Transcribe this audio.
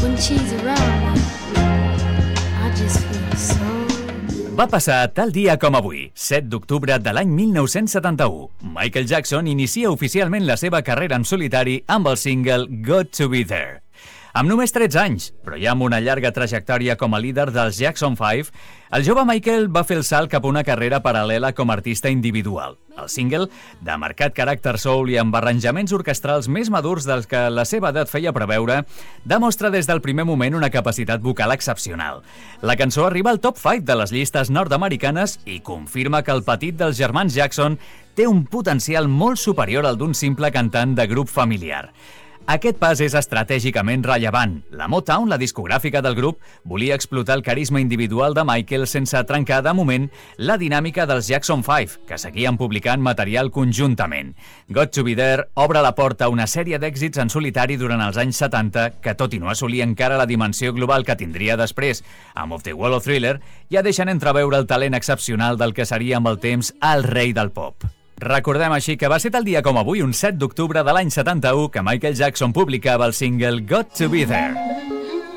When she's around me, I just feel so. Va passar tal dia com avui, 7 d'octubre de l'any 1971. Michael Jackson inicia oficialment la seva carrera en solitari amb el single Got to Be There. Amb només 13 anys, però ja amb una llarga trajectòria com a líder dels Jackson 5, el jove Michael va fer el salt cap a una carrera paral·lela com a artista individual. El single, de marcat caràcter soul i amb arranjaments orquestrals més madurs dels que la seva edat feia preveure, demostra des del primer moment una capacitat vocal excepcional. La cançó arriba al top 5 de les llistes nord-americanes i confirma que el petit dels germans Jackson té un potencial molt superior al d'un simple cantant de grup familiar. Aquest pas és estratègicament rellevant. La Motown, la discogràfica del grup, volia explotar el carisma individual de Michael sense trencar, de moment, la dinàmica dels Jackson 5, que seguien publicant material conjuntament. Got to Be There obre la porta a una sèrie d'èxits en solitari durant els anys 70 que, tot i no assolir encara la dimensió global que tindria després amb Of the Wall of Thriller, ja deixen entreveure el talent excepcional del que seria amb el temps el rei del pop. Recordem així que va ser tal dia com avui, un 7 d'octubre de l'any 71, que Michael Jackson publicava el single Got to Be There.